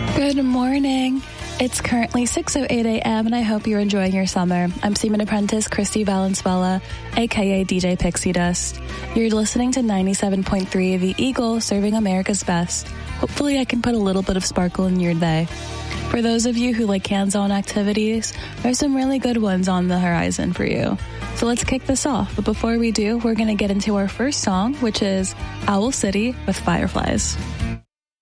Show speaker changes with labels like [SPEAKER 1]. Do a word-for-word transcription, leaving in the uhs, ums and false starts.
[SPEAKER 1] Good morning. It's currently six oh eight a.m. and I hope you're enjoying your summer. I'm Seaman Apprentice Christy Valenzuela, aka D J Pixie Dust. You're listening to ninety-seven point three The Eagle, serving America's best. Hopefully I can put a little bit of sparkle in your day. For those of you who like hands-on activities, there's some really good ones on the horizon for you. So let's kick this off. But before we do, we're going to get into our first song, which is Owl City with Fireflies.